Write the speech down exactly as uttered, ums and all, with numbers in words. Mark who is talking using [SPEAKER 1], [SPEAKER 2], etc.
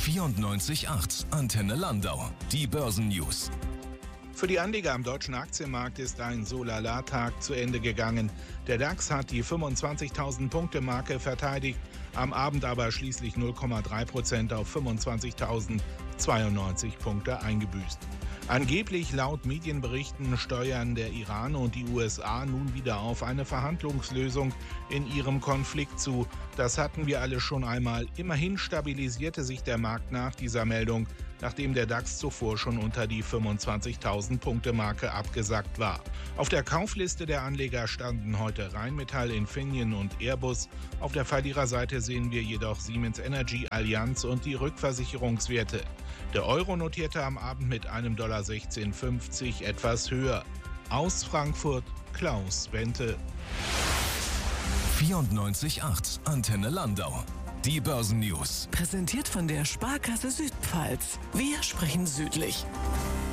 [SPEAKER 1] vierundneunzig Komma acht Antenne Landau. Die Börsennews.
[SPEAKER 2] Für die Anleger am deutschen Aktienmarkt ist ein So-Lala-Tag zu Ende gegangen. Der DAX hat die fünfundzwanzigtausend-Punkte-Marke verteidigt, am Abend aber schließlich null Komma drei Prozent auf fünfundzwanzigtausendzweiundneunzig Punkte eingebüßt. Angeblich laut Medienberichten steuern der Iran und die U S A nun wieder auf eine Verhandlungslösung in ihrem Konflikt zu. Das hatten wir alle schon einmal. Immerhin stabilisierte sich der Markt nach dieser Meldung, nachdem der DAX zuvor schon unter die fünfundzwanzigtausend-Punkte-Marke abgesackt war. Auf der Kaufliste der Anleger standen heute Rheinmetall, Infineon und Airbus. Auf der Verliererseite sehen wir jedoch Siemens Energy, Allianz und die Rückversicherungswerte. Der Euro notierte am Abend mit einem Dollar sechzehn fünfzig etwas höher. Aus Frankfurt, Klaus Bente.
[SPEAKER 1] vierundneunzig Komma acht Antenne Landau. Die Börsennews.
[SPEAKER 3] Präsentiert von der Sparkasse Südpfalz. Wir sprechen südlich.